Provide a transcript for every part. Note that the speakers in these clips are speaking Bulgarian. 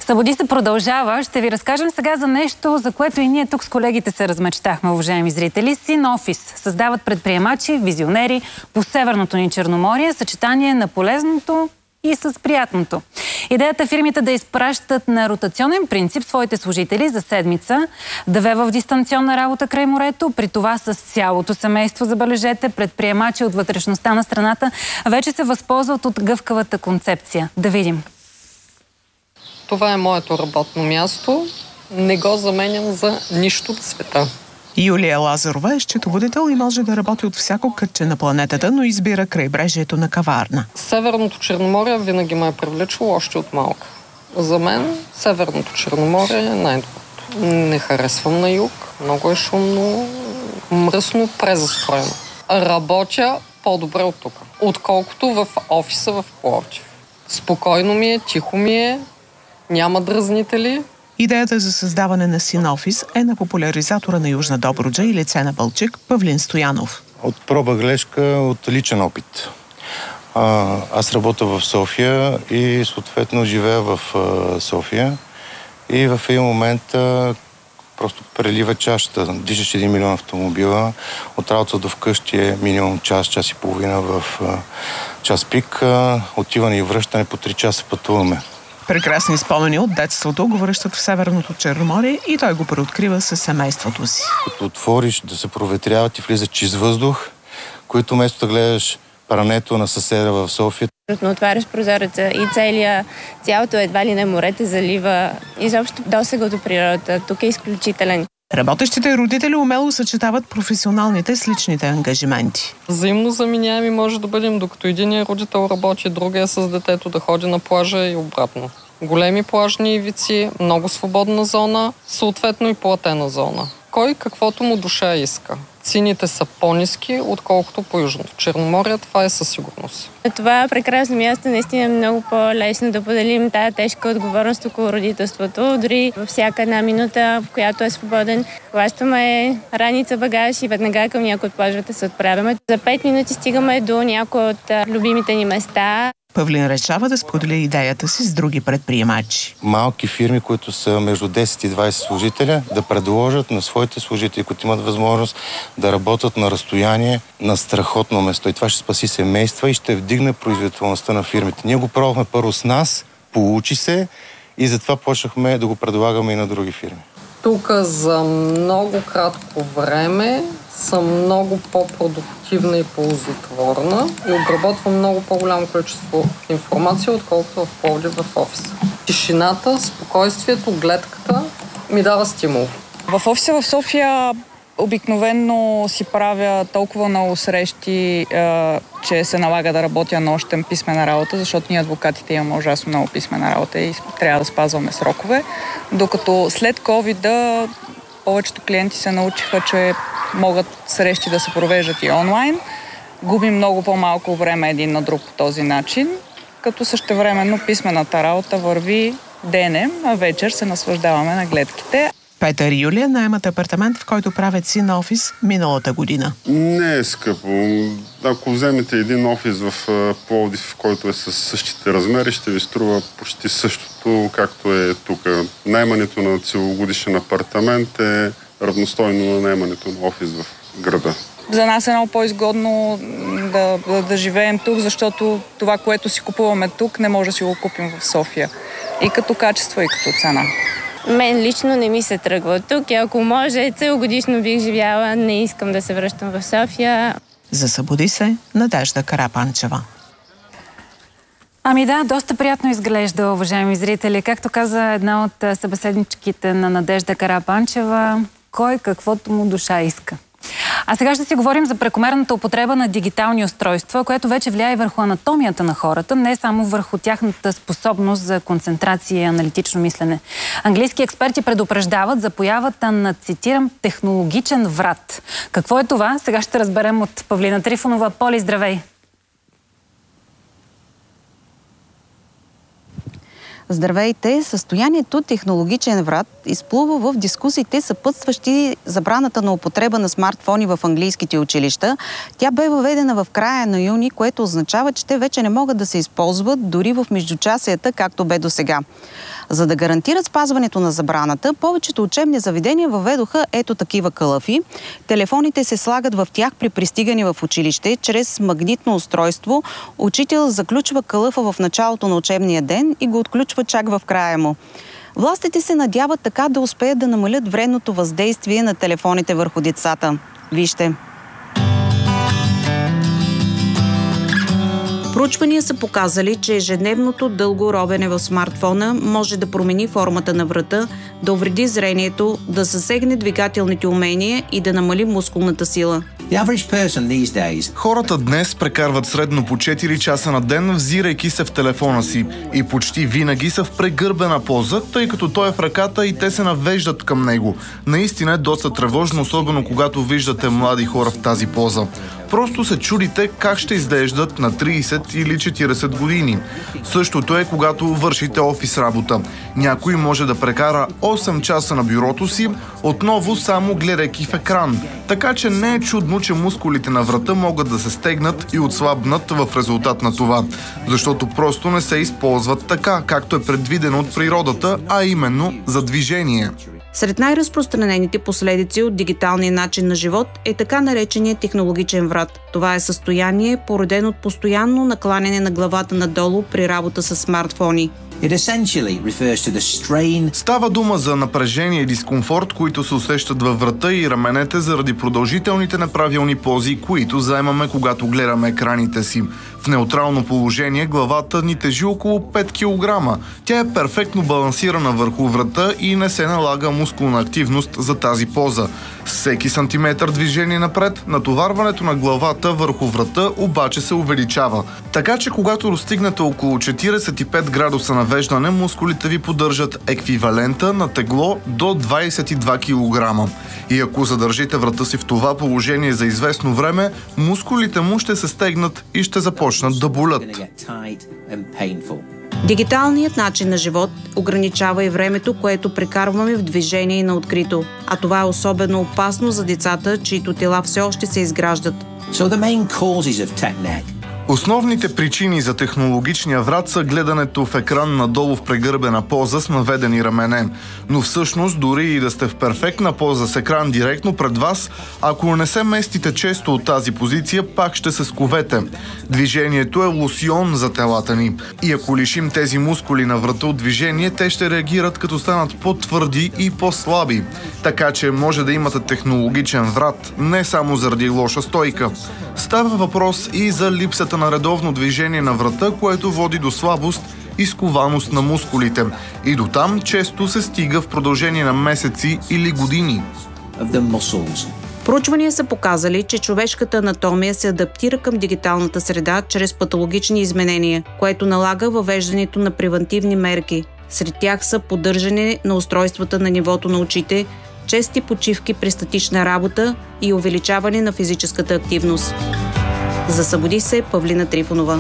Събуди се продължава. Ще ви разкажем сега за нещо, за което и ние тук с колегите се размечтахме, уважаеми зрители. Синофис създават предприемачи, визионери по Северното ни Черноморие, съчетание на полезното и с приятното. Идеята е фирмите да изпращат на ротационен принцип своите служители за седмица, в дистанционна работа край морето, при това с цялото семейство, забележете, предприемачи от вътрешността на страната вече се възползват от гъвкавата концепция. Да видим. Това е моето работно място. Не го заменям за нищо на света. Юлия Лазарова е счетоводител и може да работи от всяко кътче на планетата, но избира крайбрежието на Каварна. Северното Черноморие винаги ме е привличало още от малка. За мен Северното Черноморие е най-доброто. Не харесвам на юг. Много е шумно, мръсно, презастроено. Работя по-добре от тук, отколкото в офиса в Пловдив. Спокойно ми е, тихо ми е, няма дразнители. Идеята за създаване на Синофис е на популяризатора на Южна Добруджа и лице на Балчик Павлин Стоянов. От проба грешка, от личен опит. Аз работя в София и съответно живея в София. И в един момент просто прелива чашата. Дишаш 1 милион автомобила. От работа до вкъщи е минимум час и половина в час пик. Отиване и връщане по 3 часа пътуваме. Прекрасни спомени от детството го връщат в Северното Черноморие и той го преоткрива със семейството си. Като отвориш да се проветрява, ти влиза чист въздух, който вместо да гледаш прането на съседа в София. Отваряш прозореца и цялото едва ли не море те залива. Изобщо досега до природата. Тук е изключителен. Работещите родители умело съчетават професионалните с личните ангажименти. Взаимно заменяеми може да бъдем, докато единият родител работи, другия с детето да ходи на плажа и обратно. Големи плажни ивици, много свободна зона, съответно и платена зона. Кой каквото му душа иска. Цените са по-ниски, отколкото по Южното Черноморие. Това е със сигурност. Това прекрасно място наистина е много по-лесно да поделим тая тежка отговорност около родителството. Дори във всяка една минута, в която е свободен, хващаме раница, багаж и веднага към някои от плажовете се отправяме. За 5 минути стигаме до някои от любимите ни места. Павлин решава да сподели идеята си с други предприемачи. Малки фирми, които са между 10 и 20 служителя, да предложат на своите служители, които имат възможност да работят на разстояние на страхотно место. И това ще спаси семейства и ще вдигне производителността на фирмите. Ние го пробвахме първо с нас, получи се и затова почнахме да го предлагаме и на други фирми. Тук за много кратко време съм много по-продуктивна и ползотворна и обработвам много по-голямо количество информация, отколкото в Пловдив в офиса. Тишината, спокойствието, гледката ми дава стимул. В офиса в София обикновено си правя толкова много срещи, че се налага да работя нощем писмена работа, защото ние адвокатите имаме ужасно много писмена работа и трябва да спазваме срокове. Докато след COVID-а повечето клиенти се научиха, че могат срещи да се провеждат и онлайн. Губим много по-малко време един на друг по този начин, като същевременно писмената работа върви денем, а вечер се наслаждаваме на гледките. Петър и Юлия наемат апартамент, в който правят Синофис миналата година. Не е скъпо. Ако вземете един офис в Пловдив, който е с същите размери, ще ви струва почти същото, както е тук. Наемането на целогодишен апартамент е равностойно на наемането на офис в града. За нас е много по-изгодно да живеем тук, защото това, което си купуваме тук, не може да си го купим в София. И като качество, и като цена. Мен лично не ми се тръгва тук и ако може, целогодишно бих живяла. Не искам да се връщам в София. За Събуди се Надежда Карапанчева. Ами да, доста приятно изглежда, уважаеми зрители. Както каза една от събеседничките на Надежда Карапанчева, кой каквото му душа иска. А сега ще си говорим за прекомерната употреба на дигитални устройства, което вече влияе и върху анатомията на хората, не само върху тяхната способност за концентрация и аналитично мислене. Английски експерти предупреждават за появата на, цитирам, технологичен врат. Какво е това? Сега ще разберем от Павлина Трифонова. Поли, здравей! Здравейте! Състоянието технологичен врат изплува в дискусиите, съпътстващи забраната на употреба на смартфони в английските училища. Тя бе въведена в края на юни, което означава, че те вече не могат да се използват дори в междучасията, както бе досега. За да гарантират спазването на забраната, повечето учебни заведения въведоха ето такива калъфи. Телефоните се слагат в тях при пристигане в училище чрез магнитно устройство. Учител заключва калъфа в началото на учебния ден и го отключва чак в края му. Властите се надяват така да успеят да намалят вредното въздействие на телефоните върху децата. Вижте. Проучвания са показали, че ежедневното дълго робене в смартфона може да промени формата на врата, да увреди зрението, да засегне двигателните умения и да намали мускулната сила. Хората днес прекарват средно по 4 часа на ден, взирайки се в телефона си. И почти винаги са в прегърбена поза, тъй като той е в ръката и те се навеждат към него. Наистина е доста тревожно, особено когато виждате млади хора в тази поза. Просто се чудите как ще изглеждат на 30 или 40 години. Същото е, когато вършите офис работа. Някой може да прекара 8 часа на бюрото си, отново само гледайки в екран. Така че не е чудно, че мускулите на врата могат да се стегнат и отслабнат в резултат на това. Защото просто не се използват така, както е предвидено от природата, а именно за движение. Сред най-разпространените последици от дигиталния начин на живот е така нареченият технологичен врат. Това е състояние, породено от постоянно накланяне на главата надолу при работа с смартфони. Става дума за напрежение и дискомфорт, които се усещат във врата и раменете заради продължителните неправилни пози, които заемаме, когато гледаме екраните си. В неутрално положение главата ни тежи около 5 кг. Тя е перфектно балансирана върху врата и не се налага мускулна активност за тази поза. Всеки сантиметър движение напред, натоварването на главата върху врата обаче се увеличава. Така че когато достигнете около 45 градуса навеждане, мускулите ви поддържат еквивалента на тегло до 22 кг. И ако задържите врата си в това положение за известно време, мускулите му ще се стегнат и ще започнат да болят. Дигиталният начин на живот ограничава и времето, което прекарваме в движение и на открито. А това е особено опасно за децата, чието тела все още се изграждат. Основните причини за технологичния врат са гледането в екран надолу в прегърбена поза с наведени рамене. Но всъщност, дори и да сте в перфектна поза с екран директно пред вас, ако не се местите често от тази позиция, пак ще се сковете. Движението е лосьон за телата ни. И ако лишим тези мускули на врата от движение, те ще реагират като станат по-твърди и по-слаби. Така че може да имате технологичен врат, не само заради лоша стойка. Става въпрос и за липсата на редовно движение на врата, което води до слабост и скованост на мускулите. И до там често се стига в продължение на месеци или години. Проучвания са показали, че човешката анатомия се адаптира към дигиталната среда чрез патологични изменения, което налага въвеждането на превантивни мерки. Сред тях са поддържане на устройствата на нивото на очите, чести почивки при статична работа и увеличаване на физическата активност. За Събуди се, Павлина Трифонова.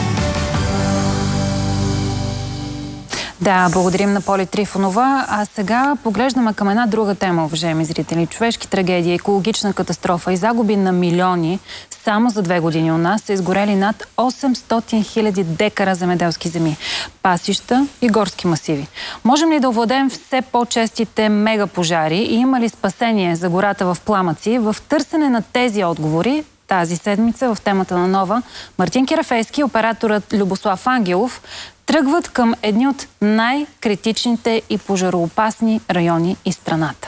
Да, благодарим на Поли Трифонова. А сега поглеждаме към една друга тема, уважаеми зрители. Човешки трагедии, екологична катастрофа и загуби на милиони. Само за 2 години у нас са изгорели над 800 000 декара земеделски земи, пасища и горски масиви. Можем ли да овладеем все по-честите мегапожари и има ли спасение за гората в пламъци? В търсене на тези отговори тази седмица в темата на Нова, Мартин Керафейски и операторът Любослав Ангелов тръгват към едни от най-критичните и пожароопасни райони из страната.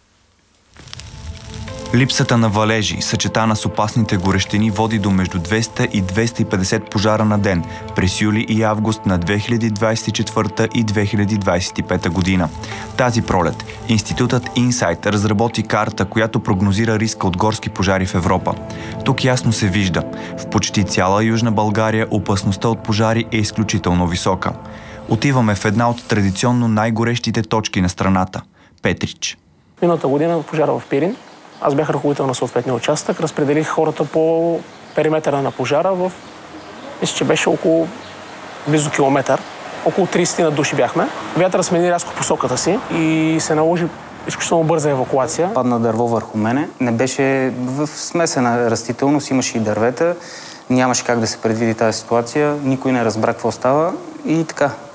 Липсата на валежи, съчетана с опасните горещини, води до между 200 и 250 пожара на ден през юли и август на 2024 и 2025 година. Тази пролет Институтът Инсайт разработи карта, която прогнозира риска от горски пожари в Европа. Тук ясно се вижда, в почти цяла Южна България опасността от пожари е изключително висока. Отиваме в една от традиционно най-горещите точки на страната – Петрич. Миналата година пожара в Пирин. Аз бях ръководител на съответния участък, разпределих хората по периметъра на пожара мисля, че беше около близо километър. Около 30 на души бяхме. Вятъра смени рязко посоката си и се наложи изключително бърза евакуация. Падна дърво върху мене. Не беше в смесена растителност, имаше и дървета. Нямаше как да се предвиди тази ситуация. Никой не разбра какво става и така.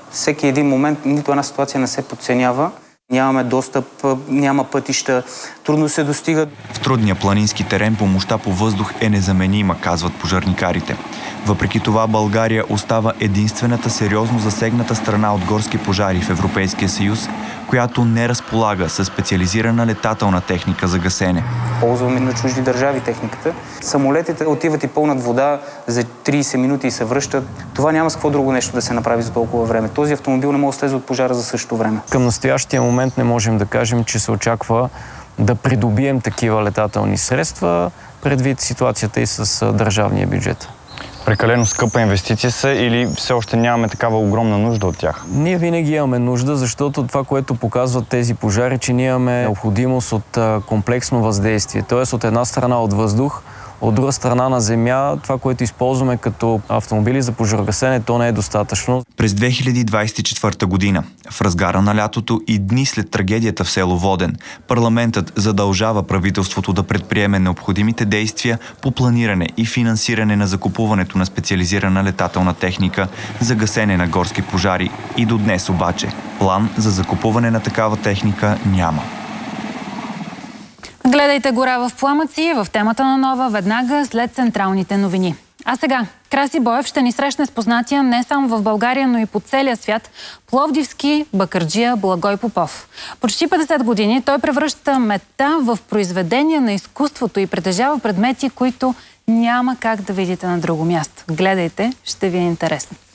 Всеки един момент, нито една ситуация не се подценява. Нямаме достъп, няма пътища, трудно се достига. В трудния планински терен помощта по въздух е незаменима, казват пожарникарите. Въпреки това България остава единствената сериозно засегната страна от горски пожари в Европейския съюз, която не разполага със специализирана летателна техника за гасене. Ползваме на чужди държави техниката. Самолетите отиват и пълнат вода за 30 минути и се връщат. Това няма с какво друго нещо да се направи за толкова време. Този автомобил не може да слезе от пожара за същото време. Към настоящия момент не можем да кажем, че се очаква да придобием такива летателни средства, предвид ситуацията и с държавния бюджет. Прекалено скъпа инвестиция са или все още нямаме такава огромна нужда от тях? Ние винаги имаме нужда, защото това, което показват тези пожари, че ние имаме необходимост от комплексно въздействие. Тоест от една страна от въздух, от друга страна на земя, това, което използваме като автомобили за пожарогасене, то не е достатъчно. През 2024 година, в разгара на лятото и дни след трагедията в село Воден, парламентът задължава правителството да предприеме необходимите действия по планиране и финансиране на закупуването на специализирана летателна техника за гасене на горски пожари. И до днес обаче план за закупуване на такава техника няма. Гледайте Гора в пламъци в темата на Нова веднага след централните новини. А сега Краси Боев ще ни срещне с познатия не само в България, но и по целия свят пловдивски бакърджия Благой Попов. Почти 50 години той превръща метта в произведение на изкуството и притежава предмети, които няма как да видите на друго място. Гледайте, ще ви е интересно.